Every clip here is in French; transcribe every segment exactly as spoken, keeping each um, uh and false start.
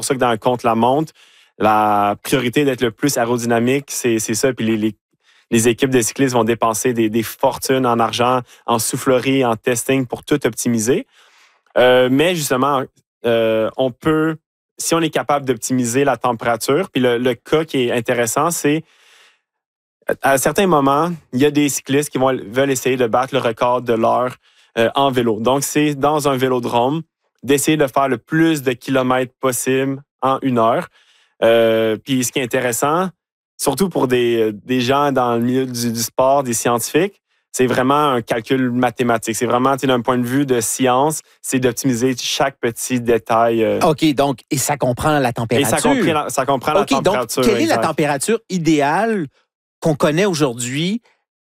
pour ça que dans un contre-la-montre, la priorité d'être le plus aérodynamique, c'est, c'est ça. Puis les, les, les équipes de cyclistes vont dépenser des, des fortunes en argent, en soufflerie, en testing pour tout optimiser. Euh, mais justement, euh, on peut, si on est capable d'optimiser la température, puis le, le cas qui est intéressant, c'est à certains moments, il y a des cyclistes qui vont, veulent essayer de battre le record de l'heure euh, en vélo. Donc, c'est dans un vélodrome d'essayer de faire le plus de kilomètres possible en une heure. Euh, puis ce qui est intéressant, surtout pour des, des gens dans le milieu du, du sport, des scientifiques, c'est vraiment un calcul mathématique. C'est vraiment, tu sais, d'un point de vue de science, c'est d'optimiser chaque petit détail. Euh... OK, donc, et ça comprend la température. Et ça comprend la, ça comprend okay, la température. Donc, quelle exact. est la température idéale qu'on connaît aujourd'hui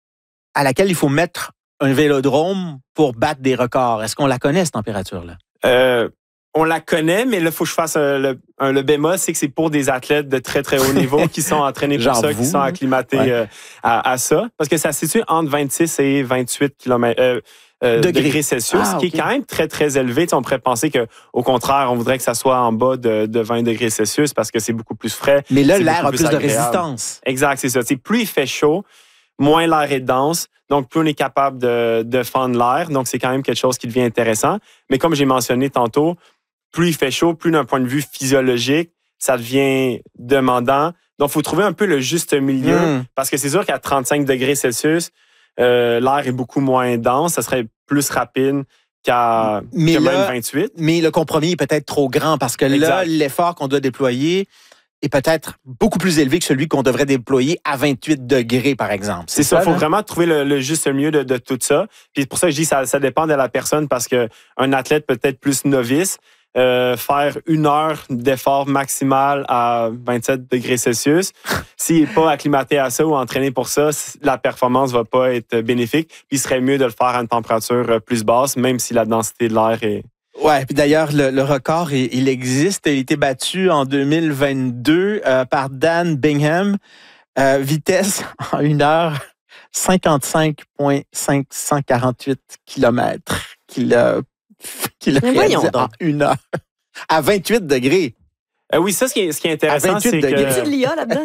à laquelle il faut mettre un vélodrome pour battre des records? Est-ce qu'on la connaît, cette température-là? Euh, on la connaît, mais là, il faut que je fasse un, le, un, le bémol, c'est que c'est pour des athlètes de très, très haut niveau qui sont entraînés pour ça, vous, qui sont acclimatés ouais. euh, à, à ça. Parce que ça se situe entre vingt-six et vingt-huit kilomètres, euh, euh, degrés. degrés Celsius, ah, ce qui okay. est quand même très, très élevé. T'sais, on pourrait penser qu'au contraire, on voudrait que ça soit en bas de, de vingt degrés Celsius parce que c'est beaucoup plus frais. Mais là, l'air a plus, plus de agréable. résistance. Exact, c'est ça. T'sais, plus il fait chaud, moins l'air est dense. Donc, plus on est capable de, de fendre l'air. Donc, c'est quand même quelque chose qui devient intéressant. Mais comme j'ai mentionné tantôt, plus il fait chaud, plus d'un point de vue physiologique, ça devient demandant. Donc, il faut trouver un peu le juste milieu. Mm. Parce que c'est sûr qu'à trente-cinq degrés Celsius, euh, l'air est beaucoup moins dense. Ça serait plus rapide qu'à mais que là, même vingt-huit. Mais le compromis est peut-être trop grand parce que exact. Là, l'effort qu'on doit déployer est peut-être beaucoup plus élevé que celui qu'on devrait déployer à vingt-huit degrés, par exemple. C'est, c'est ça, il faut vraiment trouver le, le juste milieu de, de tout ça. Puis pour ça que je dis ça, ça dépend de la personne parce qu'un athlète peut-être plus novice, euh, faire une heure d'effort maximal à vingt-sept degrés Celsius, s'il n'est pas acclimaté à ça ou entraîné pour ça, la performance ne va pas être bénéfique. Puis il serait mieux de le faire à une température plus basse, même si la densité de l'air est... Ouais, puis d'ailleurs, le, le record, il, il existe. Il a été battu en deux mille vingt-deux euh, par Dan Bingham. Euh, vitesse en une heure, cinquante-cinq virgule cinq cent quarante-huit kilomètres qu'il a, qu'il a réalisé en une heure. À vingt-huit degrés. Euh, oui, ça, ce qui est, ce qui est intéressant, c'est degrés. que... Y a-t-il de l'I A là-dedans?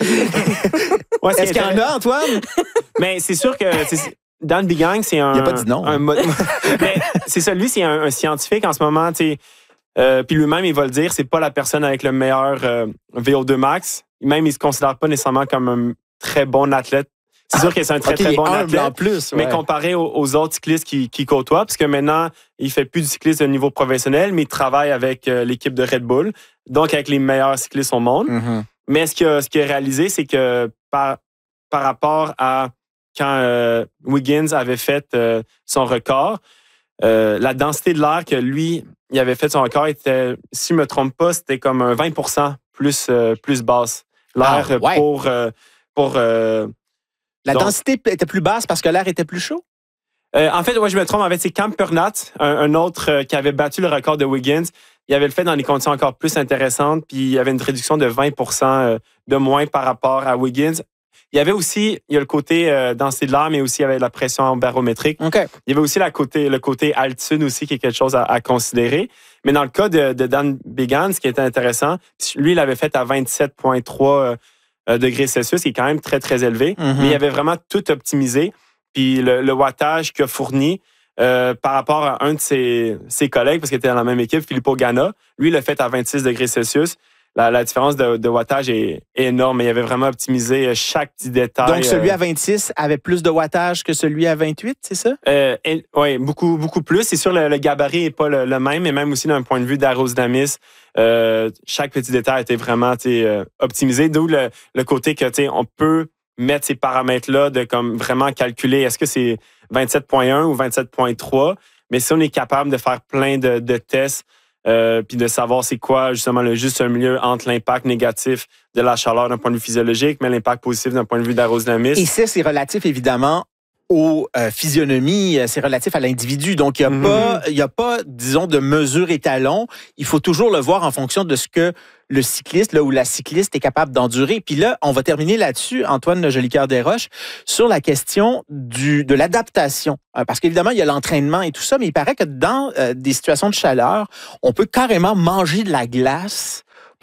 ouais, Est-ce qu'il y en a, Antoine? Mais c'est sûr que... C'est... Dan Bingham, c'est un... Il n'a pas dit non. Un, un, mais c'est ça, lui, c'est un, un scientifique en ce moment, tu sais. Euh, puis lui-même, il va le dire, c'est pas la personne avec le meilleur euh, V O deux max. Même, il se considère pas nécessairement comme un très bon athlète. C'est sûr que c'est un très, okay, très bon athlète. En plus, ouais. Mais comparé aux, aux autres cyclistes qui, qui côtoient, parce que maintenant, il fait plus du cyclisme de niveau professionnel, mais il travaille avec euh, l'équipe de Red Bull, donc avec les meilleurs cyclistes au monde. Mm-hmm. Mais ce qu'il a, ce qu'il a réalisé, c'est que par, par rapport à quand euh, Wiggins avait fait euh, son record, euh, la densité de l'air que lui, il avait fait son record était, si je ne me trompe pas, c'était comme un vingt pour cent plus, euh, plus basse. L'air ah, ouais. pour... Euh, pour euh, la donc, densité était plus basse parce que l'air était plus chaud? Euh, en fait, ouais, je me trompe. En fait, c'est Cam Pernat, un, un autre euh, qui avait battu le record de Wiggins. Il avait le fait dans des conditions encore plus intéressantes, puis il y avait une réduction de vingt pour cent de moins par rapport à Wiggins. Il y avait aussi, il y a le côté euh, densité de l'air, mais aussi il y avait la pression barométrique. Okay. Il y avait aussi la côté, le côté altitude aussi, qui est quelque chose à, à considérer. Mais dans le cas de, de Dan Bingham, ce qui était intéressant, lui, il l'avait fait à vingt-sept virgule trois euh, degrés Celsius, qui est quand même très, très élevé. Mm-hmm. Mais il avait vraiment tout optimisé. Puis le, le wattage qu'il a fourni euh, par rapport à un de ses, ses collègues, parce qu'il était dans la même équipe, Filippo Ganna, lui, il l'a fait à vingt-six degrés Celsius. La, la différence de, de wattage est, est énorme. Il avait vraiment optimisé chaque petit détail. Donc, celui à vingt-six avait plus de wattage que celui à vingt-huit, c'est ça? Euh, oui, beaucoup, beaucoup plus. C'est sûr, le, le gabarit n'est pas le, le même, mais même aussi d'un point de vue d'aérodynamisme, euh, chaque petit détail était vraiment euh, optimisé. D'où le, le côté que on peut mettre ces paramètres-là de comme vraiment calculer est-ce que c'est vingt-sept virgule un ou vingt-sept virgule trois. Mais si on est capable de faire plein de, de tests, Euh, puis de savoir c'est quoi justement le juste milieu entre l'impact négatif de la chaleur d'un point de vue physiologique, mais l'impact positif d'un point de vue d'aérodynamisme. Et ça, c'est relatif évidemment aux euh, physionomies, c'est relatif à l'individu. Donc, il n'y a, mm-hmm. pas, il y a pas, disons, de mesure étalon. Il faut toujours le voir en fonction de ce que le cycliste là, ou la cycliste est capable d'endurer. Puis là, on va terminer là-dessus, Antoine Jolicoeur-Desroches, sur la question du, de l'adaptation. Parce qu'évidemment, il y a l'entraînement et tout ça, mais il paraît que dans euh, des situations de chaleur, on peut carrément manger de la glace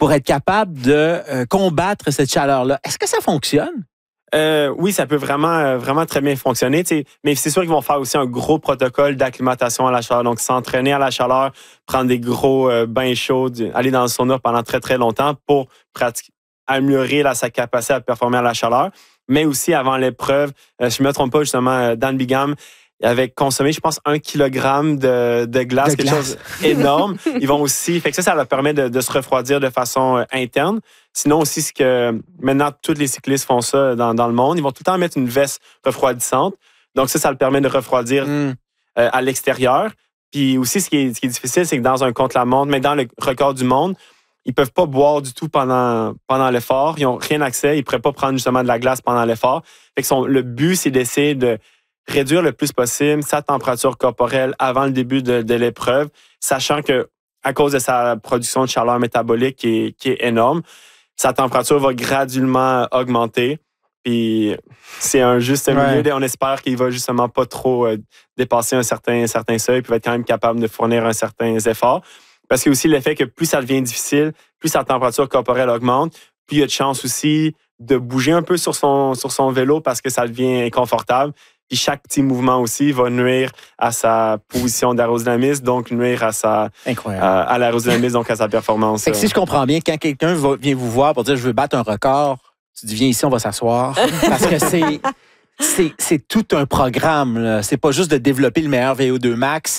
pour être capable de euh, combattre cette chaleur-là. Est-ce que ça fonctionne? Euh, oui, ça peut vraiment, euh, vraiment très bien fonctionner. T'sais. Mais c'est sûr qu'ils vont faire aussi un gros protocole d'acclimatation à la chaleur. Donc, s'entraîner à la chaleur, prendre des gros euh, bains chauds, aller dans le sauna pendant très, très longtemps pour pratiquer, améliorer là, sa capacité à performer à la chaleur. Mais aussi, avant l'épreuve, euh, je ne me trompe pas, justement, Dan Bigham avait consommé, je pense, un kilogramme de, de glace, de quelque glace. chose d'énorme. Ils vont aussi, fait que ça, ça leur permet de, de se refroidir de façon euh, interne. Sinon aussi, ce que maintenant, tous les cyclistes font ça dans, dans le monde, ils vont tout le temps mettre une veste refroidissante. Donc ça, ça le permet de refroidir mm. euh, à l'extérieur. Puis aussi, ce qui est, ce qui est difficile, c'est que dans un contre-la-montre, mais dans le record du monde, ils peuvent pas boire du tout pendant, pendant l'effort. Ils n'ont rien accès. Ils ne pourraient pas prendre justement de la glace pendant l'effort. Fait que son, le but, c'est d'essayer de réduire le plus possible sa température corporelle avant le début de, de l'épreuve, sachant que à cause de sa production de chaleur métabolique qui est, qui est énorme, sa température va graduellement augmenter. Puis c'est un juste milieu. Ouais. On espère qu'il va justement pas trop euh, dépasser un certain, un certain seuil, puis va être quand même capable de fournir un certain effort. Parce qu'il y a aussi l'effet que plus ça devient difficile, plus sa température corporelle augmente, plus il y a de chance aussi de bouger un peu sur son, sur son vélo parce que ça devient inconfortable. Puis chaque petit mouvement aussi va nuire à sa position d'aérodynamisme, donc nuire à sa à, à l'aérodynamisme, donc à sa performance. Fait que si je comprends bien, quand quelqu'un va, vient vous voir pour dire je veux battre un record, tu dis viens ici, on va s'asseoir. Parce que c'est, c'est, c'est tout un programme. Là. C'est pas juste de développer le meilleur V O deux max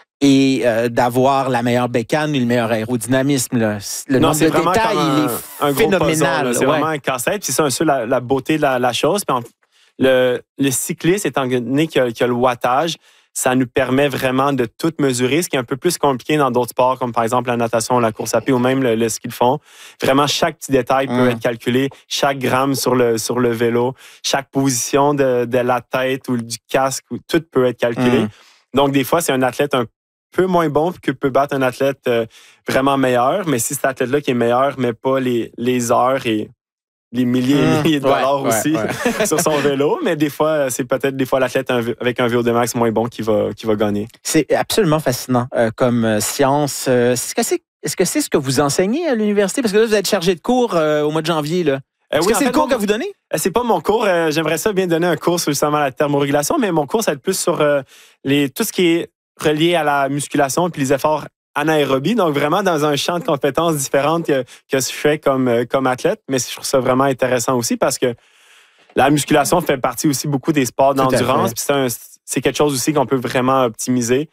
et euh, d'avoir la meilleure bécane et le meilleur aérodynamisme. Là. Le non, nombre de détails, il est un, un phénoménal. Puzzle, c'est ouais. vraiment un casse-tête. Puis c'est un peu la, la beauté de la, la chose. Puis en, le, le cycliste, étant donné qu'il y a, qu'il y a le wattage, ça nous permet vraiment de tout mesurer, ce qui est un peu plus compliqué dans d'autres sports, comme par exemple la natation, la course à pied ou même le, le ski de fond. Vraiment, chaque petit détail mmh. peut être calculé, chaque gramme sur le, sur le vélo, chaque position de, de la tête ou du casque, tout peut être calculé. Mmh. Donc, des fois, c'est un athlète un peu moins bon que peut battre un athlète euh, vraiment meilleur. Mais si cet athlète-là qui est meilleur, met pas les, les heures et les milliers et mmh, milliers de dollars ouais, aussi ouais, ouais. sur son vélo, mais des fois, c'est peut-être des fois l'athlète avec un V O deux max moins bon qui va, qui va gagner. C'est absolument fascinant euh, comme euh, science. Euh, est-ce que c'est, est-ce que c'est ce que vous enseignez à l'université? Parce que là, vous êtes chargé de cours euh, au mois de janvier. Là. Est-ce euh, oui, que c'est fait, le cours mon, que vous donnez? C'est pas mon cours. Euh, j'aimerais ça bien donner un cours sur justement la thermorégulation, mais mon cours, ça va être plus sur euh, les, tout ce qui est relié à la musculation puis les efforts anaérobie, donc vraiment dans un champ de compétences différentes que, que je fais comme, comme athlète, mais je trouve ça vraiment intéressant aussi parce que la musculation fait partie aussi beaucoup des sports d'endurance, puis c'est, un, c'est quelque chose aussi qu'on peut vraiment optimiser.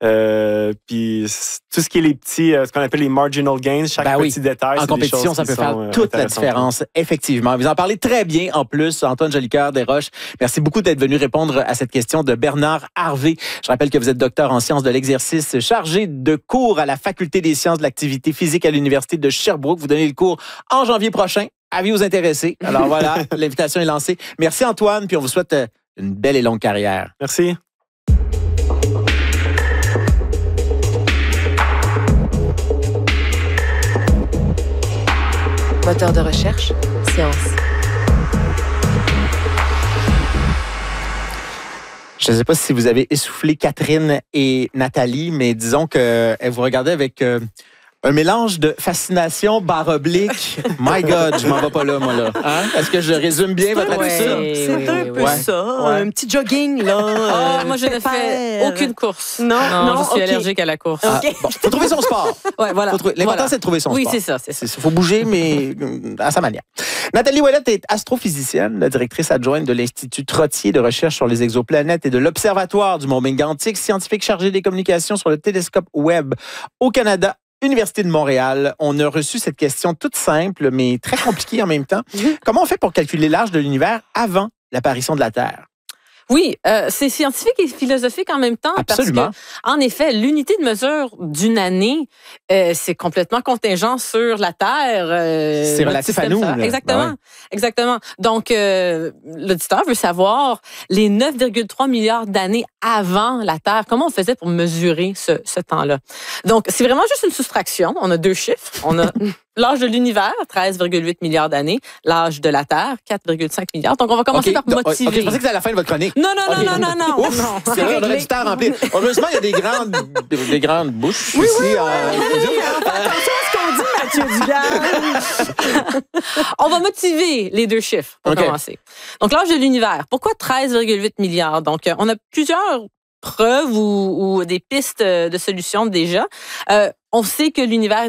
Euh, puis tout ce qui est les petits, euh, ce qu'on appelle les marginal gains, chaque ben petit oui. détail. En compétition, ça peut faire sont, toute la différence, effectivement. Vous en parlez très bien en plus, Antoine Jolicoeur-Desroches. Merci beaucoup d'être venu répondre à cette question de Bernard Harvey. Je rappelle que vous êtes docteur en sciences de l'exercice, chargé de cours à la Faculté des sciences de l'activité physique à l'Université de Sherbrooke. Vous donnez le cours en janvier prochain. Avis aux intéressés. Alors voilà, l'invitation est lancée. Merci Antoine, puis on vous souhaite une belle et longue carrière. Merci. Moteur de recherche, science. Je ne sais pas si vous avez essoufflé Catherine et Nathalie, mais disons qu'elles vous regardaient avec euh, un mélange de fascination barre oblique. My God, je m'en vais pas là, moi, là. Hein? Est-ce que je résume bien votre attitude? Oui, c'est oui, un oui, peu oui. ça. Ouais. Un petit jogging, là. Oh, moi, je ne fais aucune course. Non, non, non je suis okay. allergique à la course. Ah, okay. Bon, faut trouver son sport. Ouais, voilà. Trouver, l'important, voilà. c'est de trouver son oui, sport. Oui, c'est ça. Il c'est faut bouger, mais à sa manière. Nathalie Ouellette est astrophysicienne, la directrice adjointe de l'Institut Trottier de recherche sur les exoplanètes et de l'Observatoire du Mont Mégantic, scientifique chargée des communications sur le télescope Webb au Canada. Université de Montréal, on a reçu cette question toute simple, mais très compliquée en même temps. Comment on fait pour calculer l'âge de l'univers avant l'apparition de la Terre? Oui, euh, c'est scientifique et philosophique en même temps. Absolument. Parce que, en effet, l'unité de mesure d'une année, euh, c'est complètement contingent sur la Terre. Euh, c'est relatif à nous. Exactement. Ouais. Exactement. Donc, euh, l'auditeur veut savoir les neuf virgule trois milliards d'années avant la Terre, comment on faisait pour mesurer ce, ce temps-là. Donc, c'est vraiment juste une soustraction. On a deux chiffres. On a l'âge de l'univers, treize virgule huit milliards d'années. L'âge de la Terre, quatre virgule cinq milliards. Donc, on va commencer okay. par motiver. Okay. Je pensais que c'était à la fin de votre chronique. Non, non, okay. non, non, non, non. Ouf, non. C'est vrai, on aurait du temps à remplir. Heureusement, il y a des grandes, des, des grandes bouches oui, ici. Oui, oui, euh, oui, oui. Attention à ce qu'on dit, tuer du gaz. On va motiver les deux chiffres pour Okay. commencer. Donc, l'âge de l'univers. Pourquoi treize virgule huit milliards? Donc, on a plusieurs preuves ou, ou des pistes de solutions déjà. Euh, on sait que l'univers